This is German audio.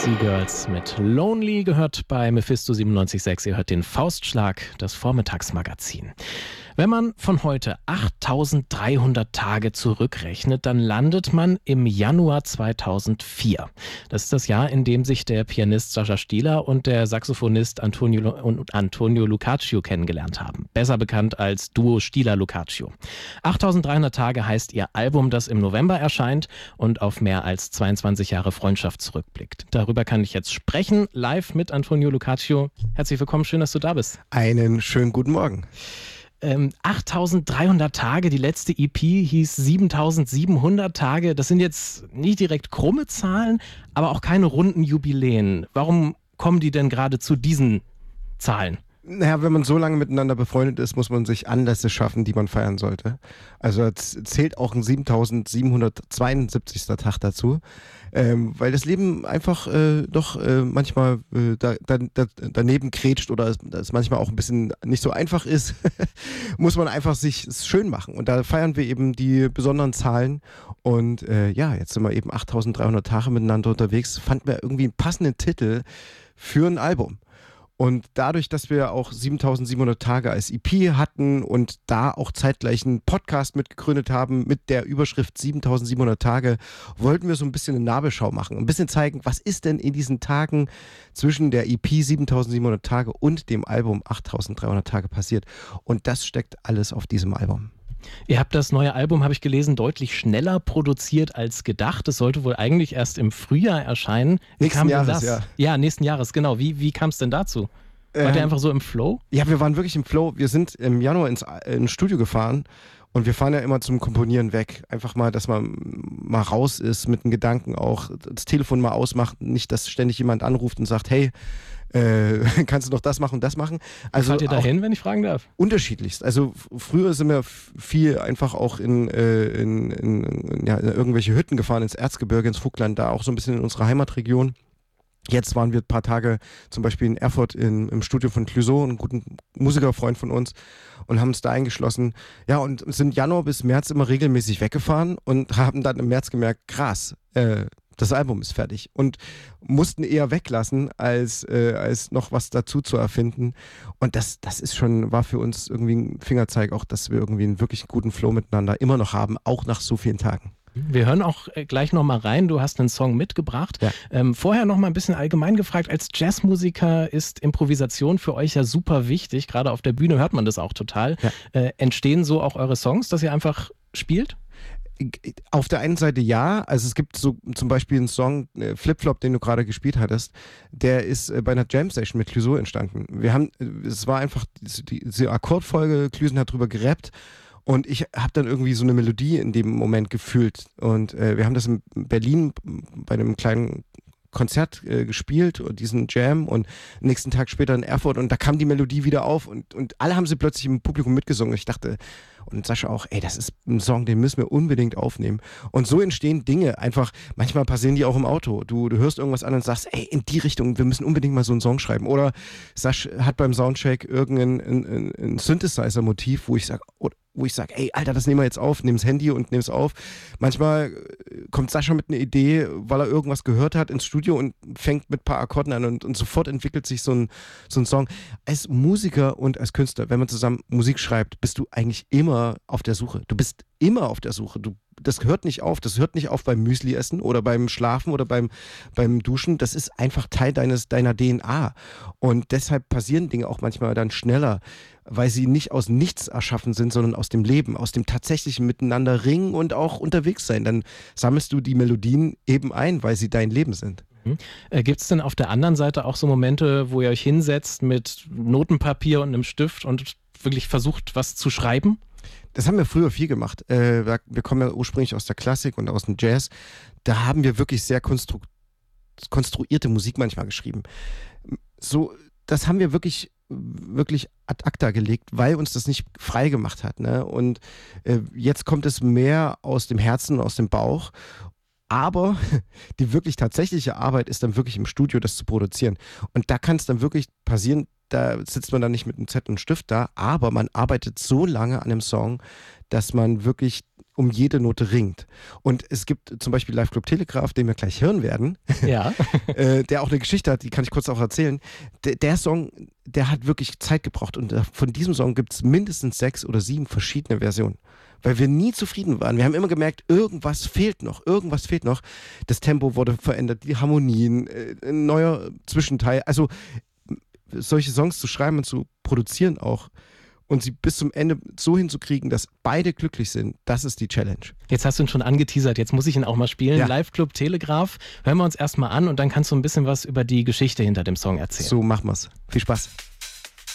Sea Girls mit Lonely gehört bei Mephisto 97.6. Ihr hört den Faustschlag, das Vormittagsmagazin. Wenn man von heute 8.300 Tage zurückrechnet, dann landet man im Januar 2004. Das ist das Jahr, in dem sich der Pianist Sascha Stieler und der Saxophonist Antonio Lucaccio kennengelernt haben. Besser bekannt als Duo Stieler-Lucaccio. 8.300 Tage heißt ihr Album, das im November erscheint und auf mehr als 22 Jahre Freundschaft zurückblickt. Darüber kann ich jetzt sprechen, live mit Antonio Lucaccio. Herzlich willkommen, schön, dass du da bist. Einen schönen guten Morgen. 8.300 Tage, die letzte EP hieß 7.700 Tage. Das sind jetzt nicht direkt krumme Zahlen, aber auch keine runden Jubiläen. Warum kommen die denn gerade zu diesen Zahlen? Naja, wenn man so lange miteinander befreundet ist, muss man sich Anlässe schaffen, die man feiern sollte. Also zählt auch ein 7.772. Tag dazu, weil das Leben einfach manchmal daneben krätscht oder es manchmal auch ein bisschen nicht so einfach ist, muss man einfach sich schön machen. Und da feiern wir eben die besonderen Zahlen. Und jetzt sind wir eben 8.300 Tage miteinander unterwegs, fanden wir irgendwie einen passenden Titel für ein Album. Und dadurch, dass wir auch 7.700 Tage als EP hatten und da auch zeitgleich einen Podcast mitgegründet haben mit der Überschrift 7.700 Tage, wollten wir so ein bisschen eine Nabelschau machen. Ein bisschen zeigen, was ist denn in diesen Tagen zwischen der EP 7.700 Tage und dem Album 8.300 Tage passiert. Und das steckt alles auf diesem Album. Ihr habt das neue Album, habe ich gelesen, deutlich schneller produziert als gedacht. Es sollte wohl eigentlich erst im Frühjahr erscheinen. Wie kam denn das? Ja, nächsten Jahres, genau. Wie kam es denn dazu? Wart ihr einfach so im Flow? Ja, wir waren wirklich im Flow. Wir sind im Januar ins Studio gefahren und wir fahren ja immer zum Komponieren weg. Einfach mal, dass man mal raus ist mit den Gedanken auch, das Telefon mal ausmacht, nicht, dass ständig jemand anruft und sagt, hey, kannst du noch das machen und das machen. Also fahrt ihr da hin, wenn ich fragen darf? Unterschiedlichst. Also früher sind wir viel einfach auch in irgendwelche Hütten gefahren, ins Erzgebirge, ins Vogtland, da auch so ein bisschen in unserer Heimatregion. Jetzt waren wir ein paar Tage zum Beispiel in Erfurt im Studio von Clouseau, einem guten Musikerfreund von uns, und haben uns da eingeschlossen. Ja, und sind Januar bis März immer regelmäßig weggefahren und haben dann im März gemerkt, krass, das Album ist fertig, und mussten eher weglassen, als noch was dazu zu erfinden. Und das war für uns irgendwie ein Fingerzeig, auch dass wir irgendwie einen wirklich guten Flow miteinander immer noch haben, auch nach so vielen Tagen. Wir hören auch gleich nochmal rein. Du hast einen Song mitgebracht. Ja. Vorher nochmal ein bisschen allgemein gefragt. Als Jazzmusiker ist Improvisation für euch ja super wichtig. Gerade auf der Bühne hört man das auch total. Ja. Entstehen so auch eure Songs, dass ihr einfach spielt? Auf der einen Seite ja, also es gibt so zum Beispiel einen Song, Flip-Flop, den du gerade gespielt hattest, der ist bei einer Jam-Session mit Clouseau entstanden. Es war einfach diese Akkordfolge, Clouseau hat drüber gerappt und ich habe dann irgendwie so eine Melodie in dem Moment gefühlt, und wir haben das in Berlin bei einem kleinen Konzert gespielt, diesen Jam, und nächsten Tag später in Erfurt, und da kam die Melodie wieder auf und alle haben sie plötzlich im Publikum mitgesungen. Ich dachte, und Sascha auch, ey, das ist ein Song, den müssen wir unbedingt aufnehmen. Und so entstehen Dinge einfach, manchmal passieren die auch im Auto. Du hörst irgendwas an und sagst, ey, in die Richtung, wir müssen unbedingt mal so einen Song schreiben. Oder Sascha hat beim Soundcheck irgendein Synthesizer-Motiv, wo ich sage, ey, Alter, das nehmen wir jetzt auf, nimm das Handy und nimm es auf. Manchmal kommt Sascha mit einer Idee, weil er irgendwas gehört hat ins Studio und fängt mit ein paar Akkorden an, und sofort entwickelt sich so ein Song. Als Musiker und als Künstler, wenn man zusammen Musik schreibt, bist du eigentlich immer auf der Suche. Du bist immer auf der Suche. Das hört nicht auf. Das hört nicht auf beim Müsli-Essen oder beim Schlafen oder beim Duschen. Das ist einfach Teil deiner DNA. Und deshalb passieren Dinge auch manchmal dann schneller, weil sie nicht aus nichts erschaffen sind, sondern aus dem Leben, aus dem tatsächlichen Miteinander ringen und auch unterwegs sein. Dann sammelst du die Melodien eben ein, weil sie dein Leben sind. Gibt es denn auf der anderen Seite auch so Momente, wo ihr euch hinsetzt mit Notenpapier und einem Stift und wirklich versucht, was zu schreiben? Das haben wir früher viel gemacht. Wir kommen ja ursprünglich aus der Klassik und aus dem Jazz. Da haben wir wirklich sehr konstruierte Musik manchmal geschrieben. So, das haben wir wirklich ad acta gelegt, weil uns das nicht frei gemacht hat. Ne? Und jetzt kommt es mehr aus dem Herzen, aus dem Bauch. Aber die wirklich tatsächliche Arbeit ist dann wirklich im Studio, das zu produzieren. Und da kann es dann wirklich passieren, da sitzt man dann nicht mit einem Zettel und Stift da, aber man arbeitet so lange an einem Song, dass man wirklich um jede Note ringt. Und es gibt zum Beispiel Live Club Telegraph, den wir gleich hören werden, Ja. der auch eine Geschichte hat, die kann ich kurz auch erzählen. Der Song, der hat wirklich Zeit gebraucht und von diesem Song gibt es mindestens 6 oder 7 verschiedene Versionen. Weil wir nie zufrieden waren. Wir haben immer gemerkt, irgendwas fehlt noch. Das Tempo wurde verändert, die Harmonien, ein neuer Zwischenteil. Also solche Songs zu schreiben und zu produzieren auch und sie bis zum Ende so hinzukriegen, dass beide glücklich sind, das ist die Challenge. Jetzt hast du ihn schon angeteasert, jetzt muss ich ihn auch mal spielen. Ja. Live Club Telegraph. Hören wir uns erstmal an und dann kannst du ein bisschen was über die Geschichte hinter dem Song erzählen. So machen wir's. Viel Spaß.